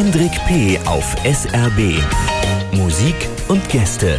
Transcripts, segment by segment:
Hendrik P. auf SRB. Musik und Gäste.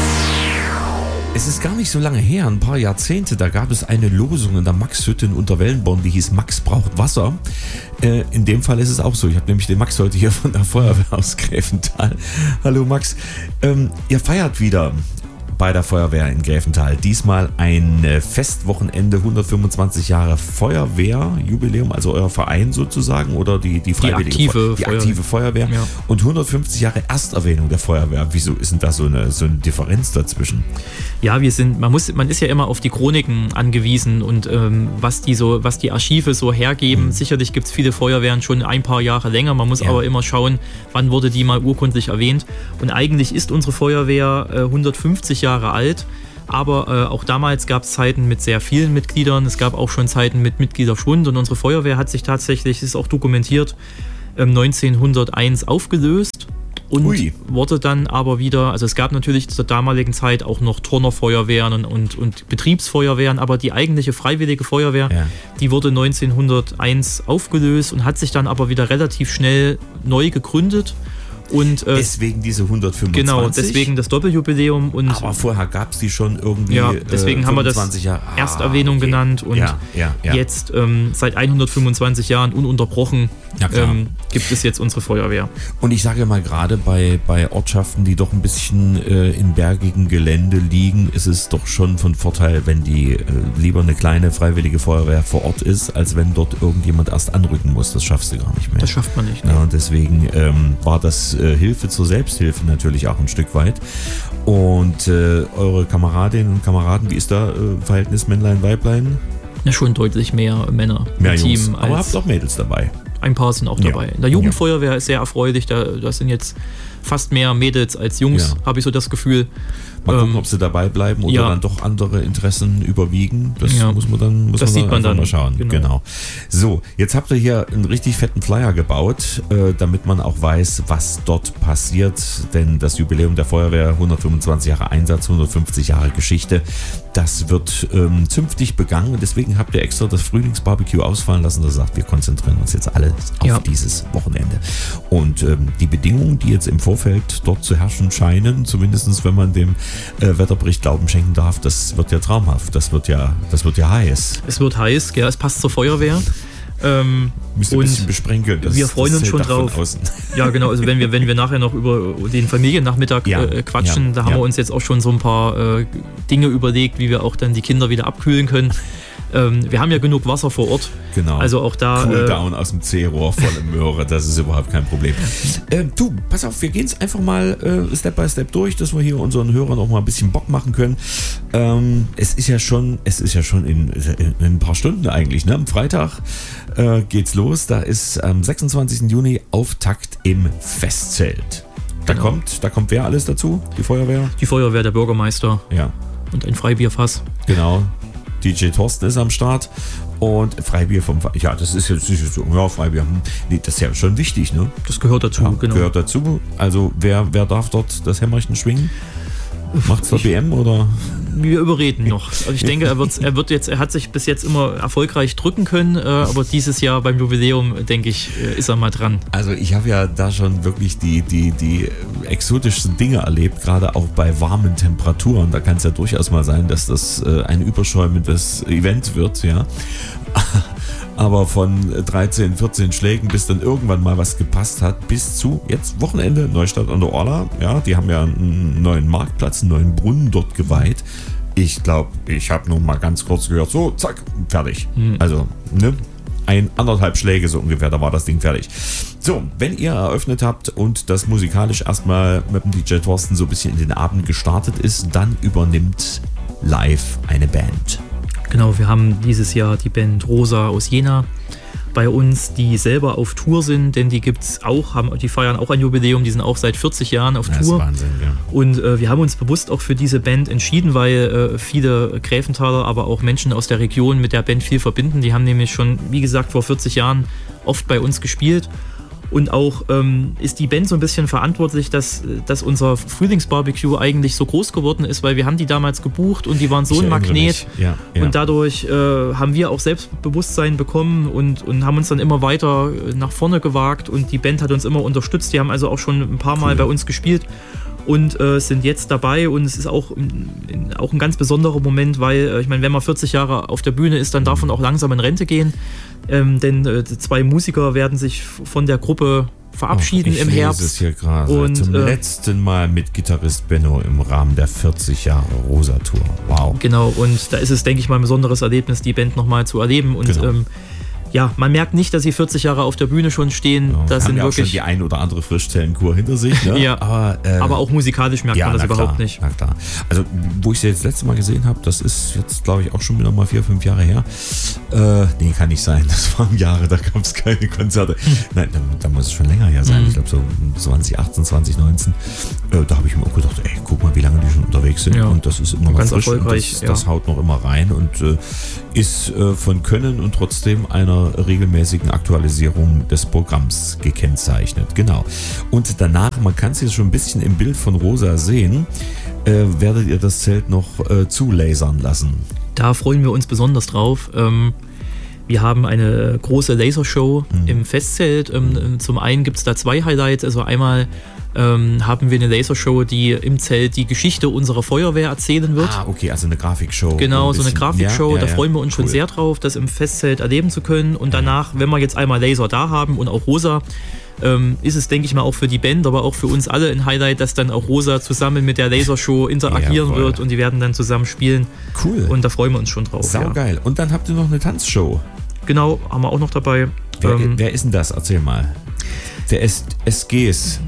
Es ist gar nicht so lange her, ein paar Jahrzehnte, da gab es eine Losung in der Max-Hütte in Unterwellenborn, die hieß Max braucht Wasser. In dem Fall ist es auch so. Ich habe nämlich den Max heute hier von der Feuerwehr aus Gräfenthal. Hallo Max. Ihr feiert wieder bei der Feuerwehr in Gräfenthal. Diesmal ein Festwochenende, 125 Jahre Feuerwehrjubiläum, also euer Verein sozusagen oder die freiwillige aktive Feuerwehr. Ja. Und 150 Jahre Ersterwähnung der Feuerwehr. Wieso ist denn da so eine Differenz dazwischen? Ja, man ist ja immer auf die Chroniken angewiesen und was die Archive so hergeben. Sicherlich gibt es viele Feuerwehren schon ein paar Jahre länger. Man muss aber immer schauen, wann wurde die mal urkundlich erwähnt. Und eigentlich ist unsere Feuerwehr 150 Jahre alt, aber auch damals gab es Zeiten mit sehr vielen Mitgliedern. Es gab auch schon Zeiten mit Mitgliederschwund und unsere Feuerwehr hat sich tatsächlich, ist auch dokumentiert, 1901 aufgelöst. Und wurde dann aber wieder, also es gab natürlich zur damaligen Zeit auch noch Turnerfeuerwehren und Betriebsfeuerwehren, aber die eigentliche freiwillige Feuerwehr, die wurde 1901 aufgelöst und hat sich dann aber wieder relativ schnell neu gegründet. Und, deswegen diese 125? Genau, deswegen das Doppeljubiläum. Und aber vorher gab es die schon irgendwie. Ja, deswegen haben wir das Ersterwähnung genannt und jetzt seit 125 Jahren ununterbrochen gibt es jetzt unsere Feuerwehr. Und ich sage mal, gerade bei Ortschaften, die doch ein bisschen in bergigem Gelände liegen, ist es doch schon von Vorteil, wenn die lieber eine kleine freiwillige Feuerwehr vor Ort ist, als wenn dort irgendjemand erst anrücken muss. Das schaffst du gar nicht mehr. Das schafft man nicht. Ne? Ja, und deswegen war das Hilfe zur Selbsthilfe natürlich auch ein Stück weit. Und eure Kameradinnen und Kameraden, wie ist da Verhältnis Männlein, Weiblein? Ja, schon deutlich mehr Männer mehr im Jungs. Team. Aber habt auch Mädels dabei? Ein paar sind auch dabei. In der Jugendfeuerwehr ist sehr erfreulich. Da sind jetzt fast mehr Mädels als Jungs, habe ich so das Gefühl. Mal gucken, ob sie dabei bleiben oder dann doch andere Interessen überwiegen. Das muss man dann mal schauen. Genau. So, jetzt habt ihr hier einen richtig fetten Flyer gebaut, damit man auch weiß, was dort passiert. Denn das Jubiläum der Feuerwehr, 125 Jahre Einsatz, 150 Jahre Geschichte, das wird zünftig begangen. Und deswegen habt ihr extra das Frühlingsbarbecue ausfallen lassen. Das sagt, wir konzentrieren uns jetzt alle auf dieses Wochenende. Und die Bedingungen, die jetzt im Vorfeld dort zu herrschen scheinen, zumindest wenn man dem Wetterbericht Glauben schenken darf, das wird ja traumhaft. Das wird ja heiß. Es wird heiß, ja, es passt zur Feuerwehr. Müsst ihr ein bisschen besprenkeln. Wir freuen uns schon drauf. Ja, genau. Also wenn wir nachher noch über den Familiennachmittag quatschen, da haben wir uns jetzt auch schon so ein paar Dinge überlegt, wie wir auch dann die Kinder wieder abkühlen können. Wir haben ja genug Wasser vor Ort. Genau. Also auch da. Cooldown aus dem C-Rohr volle Möhre, das ist überhaupt kein Problem. Du, pass auf, wir gehen es einfach mal Step by Step durch, dass wir hier unseren Hörern auch mal ein bisschen Bock machen können. Es ist ja schon in ein paar Stunden eigentlich, ne? Am Freitag geht's los. Da ist am 26. Juni Auftakt im Festzelt. Da kommt wer alles dazu? Die Feuerwehr? Die Feuerwehr, der Bürgermeister. Ja. Und ein Freibierfass. Genau. DJ Thorsten ist am Start und Freibier das ist jetzt nicht so, Freibier, nee, das ist ja schon wichtig, ne? Das gehört dazu, genau. Gehört dazu, also wer darf dort das Hämmerchen schwingen? Macht's der BM oder? Wir überreden noch. Also ich denke, er hat sich bis jetzt immer erfolgreich drücken können, aber dieses Jahr beim Jubiläum, denke ich, ist er mal dran. Also ich habe ja da schon wirklich die exotischsten Dinge erlebt, gerade auch bei warmen Temperaturen. Da kann es ja durchaus mal sein, dass das ein überschäumendes Event wird, ja. Aber von 13, 14 Schlägen, bis dann irgendwann mal was gepasst hat, bis zu jetzt Wochenende Neustadt an der Orla. Ja, die haben ja einen neuen Marktplatz, einen neuen Brunnen dort geweiht. Ich glaube, ich habe nur mal ganz kurz gehört, so, zack, fertig. Also, ne? 1,5 Schläge so ungefähr, da war das Ding fertig. So, wenn ihr eröffnet habt und das musikalisch erstmal mit dem DJ Thorsten so ein bisschen in den Abend gestartet ist, dann übernimmt live eine Band. Genau, wir haben dieses Jahr die Band Rosa aus Jena bei uns, die selber auf Tour sind, denn die gibt's auch, die feiern auch ein Jubiläum, die sind auch seit 40 Jahren auf Tour. Das ist Wahnsinn, ja. Und wir haben uns bewusst auch für diese Band entschieden, weil viele Gräfenthaler, aber auch Menschen aus der Region mit der Band viel verbinden. Die haben nämlich schon, wie gesagt, vor 40 Jahren oft bei uns gespielt. Und auch ist die Band so ein bisschen verantwortlich, dass unser Frühlingsbarbecue eigentlich so groß geworden ist, weil wir haben die damals gebucht und die waren so ein Magnet. Ja. Und dadurch haben wir auch Selbstbewusstsein bekommen und haben uns dann immer weiter nach vorne gewagt und die Band hat uns immer unterstützt. Die haben also auch schon ein paar Mal bei uns gespielt und sind jetzt dabei und es ist auch ein ganz besonderer Moment, weil ich meine, wenn man 40 Jahre auf der Bühne ist, dann darf man auch langsam in Rente gehen, denn 2 Musiker werden sich von der Gruppe verabschieden im Herbst. Ich lese es hier gerade. Zum letzten Mal mit Gitarrist Benno im Rahmen der 40 Jahre Rosa-Tour. Wow. Genau, und da ist es, denke ich mal, ein besonderes Erlebnis, die Band nochmal zu erleben und ja, man merkt nicht, dass sie 40 Jahre auf der Bühne schon stehen. Ja, das sind ja wirklich auch schon die ein oder andere Frischzellenkur hinter sich. Ne? Ja, aber auch musikalisch merkt man das überhaupt nicht. Na klar. Also, wo ich sie jetzt das letzte Mal gesehen habe, das ist jetzt, glaube ich, auch schon wieder mal 4-5 Jahre her. Nee, kann nicht sein. Das waren Jahre, da gab es keine Konzerte. Nein, da muss es schon länger her sein. Ich glaube, so 2018, 2019. Da habe ich mir auch gedacht, ey, guck mal, wie lange die schon unterwegs sind. Ja. Und das ist immer noch ganz frisch. Erfolgreich. Und das haut noch immer rein und ist von Können und trotzdem einer regelmäßigen Aktualisierung des Programms gekennzeichnet. Genau. Und danach, man kann es jetzt schon ein bisschen im Bild von Rosa sehen, werdet ihr das Zelt noch zulasern lassen. Da freuen wir uns besonders drauf. Wir haben eine große Lasershow im Festzelt. Zum einen gibt es da 2 Highlights. Also einmal haben wir eine Lasershow, die im Zelt die Geschichte unserer Feuerwehr erzählen wird. Ah, okay, also eine Grafikshow. Genau, so eine Grafikshow. Da freuen wir uns schon sehr drauf, das im Festzelt erleben zu können. Und danach, wenn wir jetzt einmal Laser da haben und auch Rosa, ist es, denke ich mal, auch für die Band, aber auch für uns alle ein Highlight, dass dann auch Rosa zusammen mit der Lasershow interagieren wird und die werden dann zusammen spielen. Cool. Und da freuen wir uns schon drauf. Saugeil. Und dann habt ihr noch eine Tanzshow. Genau, haben wir auch noch dabei. Wer ist denn das? Erzähl mal. Der SGs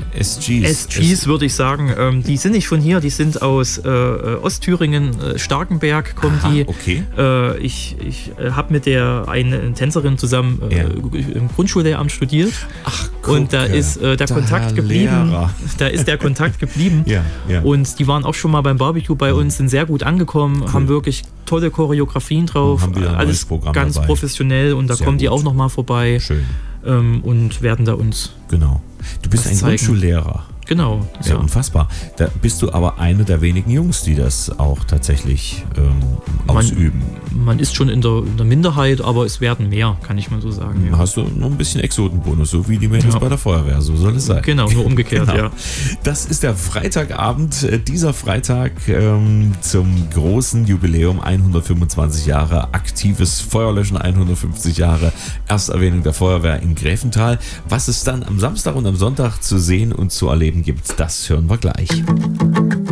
würde ich sagen, die sind nicht von hier, die sind aus Ostthüringen, Starkenberg kommen die. Okay. Ich habe mit eine Tänzerin zusammen im Grundschullehramt studiert. Ach, und da ist der Kontakt geblieben. Da ist der Kontakt geblieben. Ja. Und die waren auch schon mal beim Barbecue bei uns, sind sehr gut angekommen, haben wirklich tolle Choreografien drauf, alles ganz dabei. Professionell und da sehr kommen die auch nochmal vorbei. Schön. Und werden da uns. Genau. Du bist ein Grundschullehrer. Genau. Ja, unfassbar. Da bist du aber eine der wenigen Jungs, die das auch tatsächlich ausüben. Man ist schon in der Minderheit, aber es werden mehr, kann ich mal so sagen. Ja. Hast du noch ein bisschen Exotenbonus, so wie die Mädels bei der Feuerwehr, so soll es sein. Genau, nur umgekehrt, ja. Das ist der Freitagabend, dieser Freitag zum großen Jubiläum, 125 Jahre aktives Feuerlöschen, 150 Jahre Ersterwähnung der Feuerwehr in Gräfenthal. Was es dann am Samstag und am Sonntag zu sehen und zu erleben gibt, das hören wir gleich.